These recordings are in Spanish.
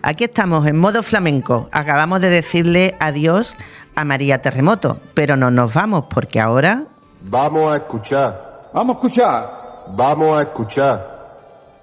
Aquí estamos en modo flamenco. Acabamos de decirle adiós a María Terremoto, pero no nos vamos porque ahora... Vamos a escuchar. Vamos a escuchar. Vamos a escuchar.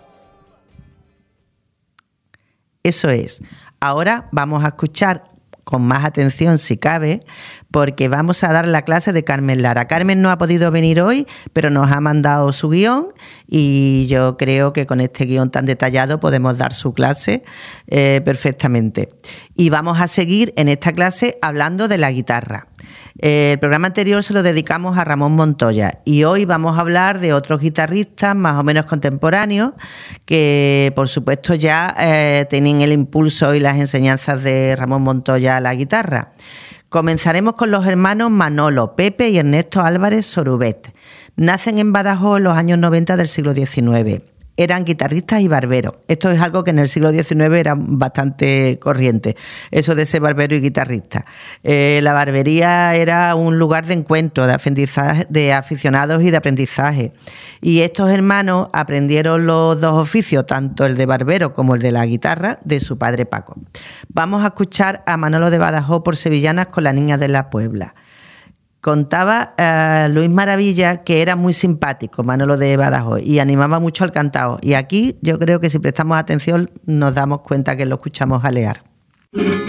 Eso es. Ahora vamos a escuchar con más atención si cabe, porque vamos a dar la clase de Carmen Lara. Carmen no ha podido venir hoy, pero nos ha mandado su guión y yo creo que con este guión tan detallado podemos dar su clase perfectamente. Y vamos a seguir en esta clase hablando de la guitarra. El programa anterior se lo dedicamos a Ramón Montoya y hoy vamos a hablar de otros guitarristas más o menos contemporáneos que por supuesto ya tienen el impulso y las enseñanzas de Ramón Montoya a la guitarra. Comenzaremos con los hermanos Manolo, Pepe y Ernesto Álvarez Sorubet. Nacen en Badajoz en los años 90 del siglo XIX. Eran guitarristas y barberos. Esto es algo que en el siglo XIX era bastante corriente, eso de ser barbero y guitarrista. La barbería era un lugar de encuentro, de aficionados y de aprendizaje. Y estos hermanos aprendieron los dos oficios, tanto el de barbero como el de la guitarra, de su padre Paco. Vamos a escuchar a Manolo de Badajoz por Sevillanas con la Niña de la Puebla. Contaba Luis Maravilla que era muy simpático Manolo de Badajoz y animaba mucho al cantao. Y aquí yo creo que si prestamos atención nos damos cuenta que lo escuchamos alear.